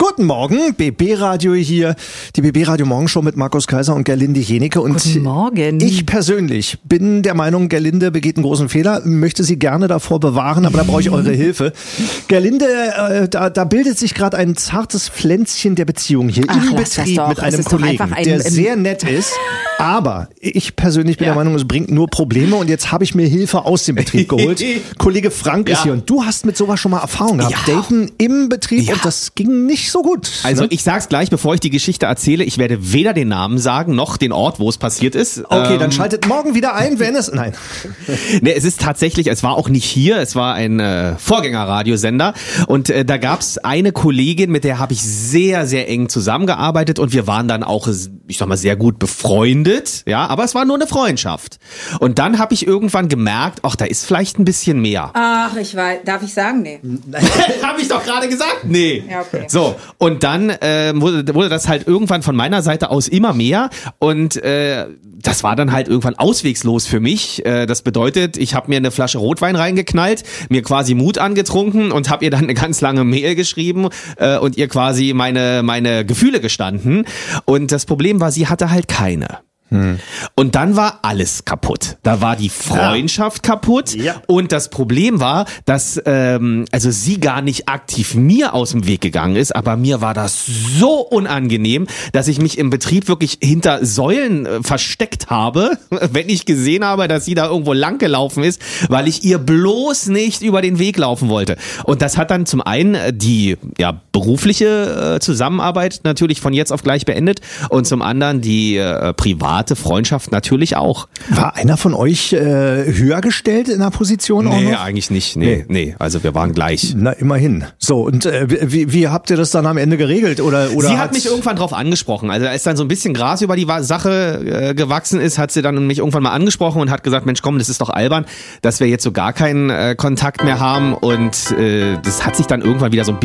Guten Morgen, BB-Radio hier, die BB-Radio-Morgenshow mit Markus Kaiser und Gerlinde Jenecke. Und Guten Morgen. Ich persönlich bin der Meinung, Gerlinde begeht einen großen Fehler, möchte sie gerne davor bewahren, aber da brauche ich eure Hilfe. Gerlinde, da bildet sich gerade ein zartes Pflänzchen der Beziehung hier im Betrieb mit einem Kollegen, der sehr nett ist. Aber ich persönlich bin der Meinung, es bringt nur Probleme und jetzt habe ich mir Hilfe aus dem Betrieb geholt. Kollege Frank ist hier und du hast mit sowas schon mal Erfahrung gehabt. Daten im Betrieb und das ging nicht so gut. Also ich sag's gleich, bevor ich die Geschichte erzähle, ich werde weder den Namen sagen, noch den Ort, wo es passiert ist. Okay, dann schaltet morgen wieder ein, wenn es... Nein. Nee, es ist tatsächlich, es war auch nicht hier, es war ein Vorgängerradiosender und da gab's eine Kollegin, mit der habe ich sehr, sehr eng zusammengearbeitet und wir waren dann auch, ich sag mal, sehr gut befreundet, ja, aber es war nur eine Freundschaft. Und dann habe ich irgendwann gemerkt, ach, da ist vielleicht ein bisschen mehr. Ach, ich weiß, darf ich sagen? Nee. Habe ich doch gerade gesagt? Nee. Ja, okay. So, und dann wurde das halt irgendwann von meiner Seite aus immer mehr und das war dann halt irgendwann auswegslos für mich. Das bedeutet, ich habe mir eine Flasche Rotwein reingeknallt, mir quasi Mut angetrunken und habe ihr dann eine ganz lange Mail geschrieben und ihr quasi meine Gefühle gestanden. Und das Problem war, sie hatte halt keine. Und dann war alles kaputt. Da war die Freundschaft kaputt und das Problem war, dass also sie gar nicht aktiv mir aus dem Weg gegangen ist, aber mir war das so unangenehm, dass ich mich im Betrieb wirklich hinter Säulen versteckt habe, wenn ich gesehen habe, dass sie da irgendwo lang gelaufen ist, weil ich ihr bloß nicht über den Weg laufen wollte. Und das hat dann zum einen die berufliche Zusammenarbeit natürlich von jetzt auf gleich beendet und zum anderen die private Freundschaft natürlich auch. War einer von euch höher gestellt in der Position auch noch? Nee, eigentlich nicht. Nee, also wir waren gleich. Na, immerhin. So, und wie habt ihr das dann am Ende geregelt? Oder sie hat mich irgendwann drauf angesprochen. Also als dann so ein bisschen Gras über die Sache gewachsen ist, hat sie dann mich irgendwann mal angesprochen und hat gesagt, Mensch, komm, das ist doch albern, dass wir jetzt so gar keinen Kontakt mehr haben. Und das hat sich dann irgendwann wieder so ein